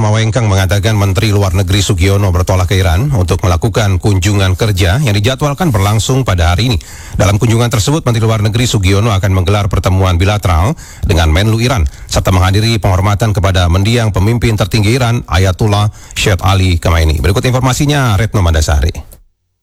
Mawengkang mengatakan Menteri Luar Negeri Sugiono bertolak ke Iran untuk melakukan kunjungan kerja yang dijadwalkan berlangsung pada hari ini. Dalam kunjungan tersebut, Menteri Luar Negeri Sugiono akan menggelar pertemuan bilateral dengan Menlu Iran serta menghadiri penghormatan kepada mendiang pemimpin tertinggi Iran Ayatullah Syed Ali Khamenei. Berikut informasinya, Retno Mandasari.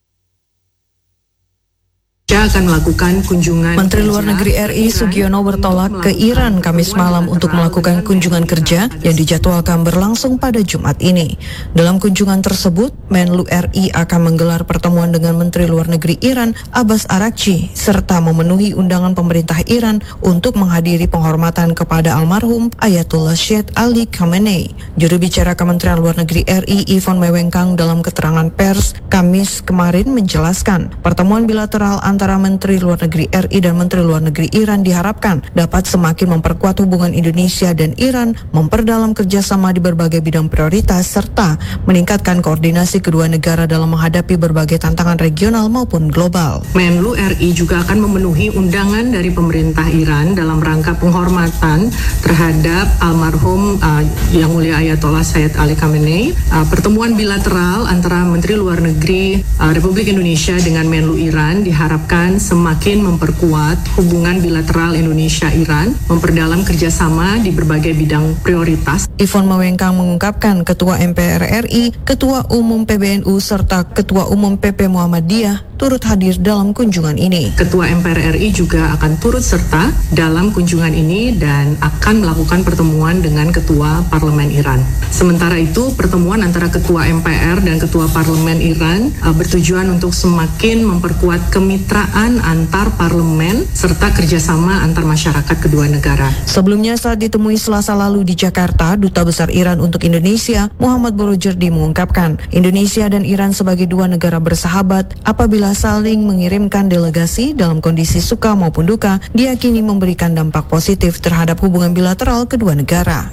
Akan melakukan kunjungan Menteri Luar Negeri RI Sugiono bertolak ke Iran Kamis malam untuk melakukan kunjungan kerja yang dijadwalkan berlangsung pada Jumat ini. Dalam kunjungan tersebut, Menlu RI akan menggelar pertemuan dengan Menteri Luar Negeri Iran Abbas Araghchi serta memenuhi undangan pemerintah Iran untuk menghadiri penghormatan kepada almarhum Ayatullah Syed Ali Khamenei. Juru bicara Kementerian Luar Negeri RI Yvonne Mawengkang dalam keterangan pers Kamis kemarin menjelaskan pertemuan bilateral antara Menteri Luar Negeri RI dan Menteri Luar Negeri Iran diharapkan dapat semakin memperkuat hubungan Indonesia dan Iran, memperdalam kerjasama di berbagai bidang prioritas, serta meningkatkan koordinasi kedua negara dalam menghadapi berbagai tantangan regional maupun global. Menlu RI juga akan memenuhi undangan dari pemerintah Iran dalam rangka penghormatan terhadap almarhum Yang Mulia Ayatollah Syed Ali Khamenei. Pertemuan bilateral antara Menteri Luar Negeri Republik Indonesia dengan Menlu Iran diharapkan semakin memperkuat hubungan bilateral Indonesia-Iran, memperdalam kerjasama di berbagai bidang prioritas. Yvonne Mawengkang mengungkapkan Ketua MPR RI, Ketua Umum PBNU, serta Ketua Umum PP Muhammadiyah turut hadir dalam kunjungan ini. Ketua MPR RI juga akan turut serta dalam kunjungan ini dan akan melakukan pertemuan dengan Ketua Parlemen Iran. Sementara itu, pertemuan antara Ketua MPR dan Ketua Parlemen Iran bertujuan untuk semakin memperkuat kemitraan antar parlemen serta kerjasama antar masyarakat kedua negara. Sebelumnya saat ditemui Selasa lalu di Jakarta, Duta Besar Iran untuk Indonesia, Muhammad Borojerdi mengungkapkan, Indonesia dan Iran sebagai dua negara bersahabat apabila saling mengirimkan delegasi dalam kondisi suka maupun duka, diyakini memberikan dampak positif terhadap hubungan bilateral kedua negara.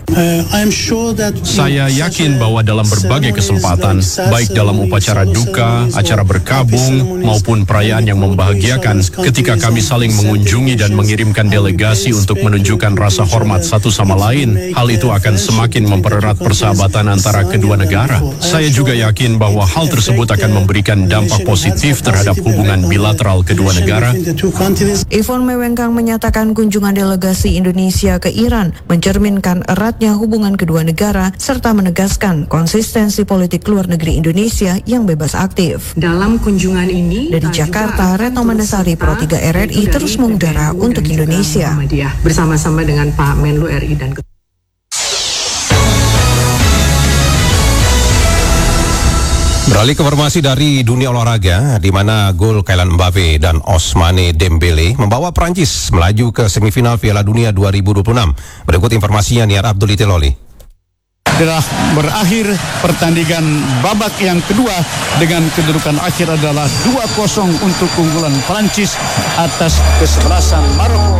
Saya yakin bahwa dalam berbagai kesempatan, baik dalam upacara duka, acara berkabung, maupun perayaan yang membahagiakan, ketika kami saling mengunjungi dan mengirimkan delegasi untuk menunjukkan rasa hormat satu sama lain, hal itu akan semakin mempererat persahabatan antara kedua negara. Saya juga yakin bahwa hal tersebut akan memberikan dampak positif terhadap hubungan bilateral kedua negara. Yvonne Mawengkang menyatakan kunjungan delegasi Indonesia ke Iran mencerminkan eratnya hubungan kedua negara serta menegaskan konsistensi politik luar negeri Indonesia yang bebas aktif. Dalam kunjungan ini dari Jakarta, Retno Mandasari, Pro 3 RRI terus mengudara untuk Indonesia. Bersama-sama dengan Pak Menlu RI dan Beralih ke informasi dari dunia olahraga, di mana gol Kylian Mbappe dan Ousmane Dembele membawa Prancis melaju ke semifinal Piala Dunia 2026. Berikut informasinya, Niar Abdul Itiloli. Berakhir pertandingan babak yang kedua dengan kedudukan akhir adalah 2-0 untuk keunggulan Prancis atas kesebelasan Maroko.